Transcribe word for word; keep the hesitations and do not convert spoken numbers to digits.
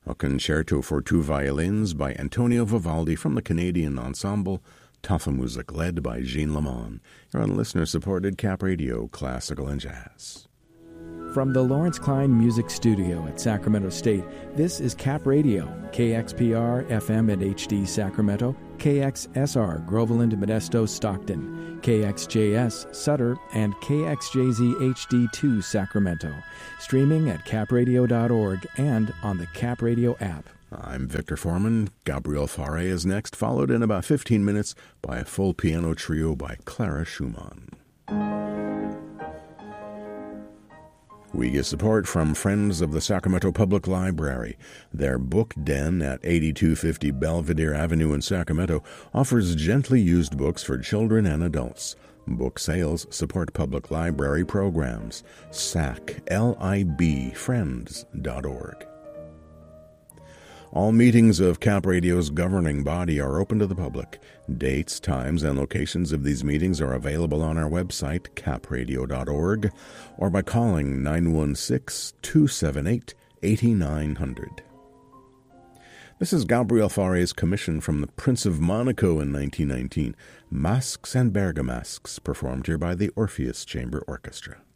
a concerto for two violins by Antonio Vivaldi from the Canadian ensemble Tafelmusik, led by Jean Lamont. You're on listener-supported Cap Radio, Classical and Jazz. From the Lawrence Klein Music Studio at Sacramento State, this is Cap Radio, K X P R, F M and H D Sacramento, K X S R, Groveland, Modesto, Stockton, K X J S, Sutter, and K X J Z H D two, Sacramento. Streaming at cap radio dot org and on the Cap Radio app. I'm Victor Foreman. Gabriel Fauré is next, followed in about fifteen minutes by a full piano trio by Clara Schumann. We get support from Friends of the Sacramento Public Library. Their book den at eighty-two fifty Belvedere Avenue in Sacramento offers gently used books for children and adults. Book sales support public library programs. S A C, L I B, friends dot org. All meetings of Cap Radio's governing body are open to the public. Dates, times, and locations of these meetings are available on our website, cap radio dot org, or by calling nine one six, two seven eight, eight nine zero zero. This is Gabriel Fauré's commission from the Prince of Monaco in nineteen nineteen, Masques and Bergamasques, performed here by the Orpheus Chamber Orchestra.